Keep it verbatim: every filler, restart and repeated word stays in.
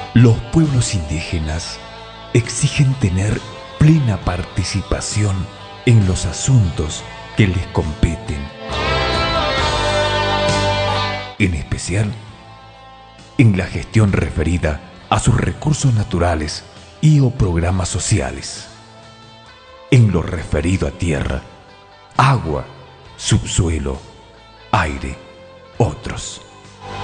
Los pueblos indígenas exigen tener plena participación en los asuntos que les competen, en especial en la gestión referida a sus recursos naturales y o programas sociales, en lo referido a tierra, agua, subsuelo, aire, otros.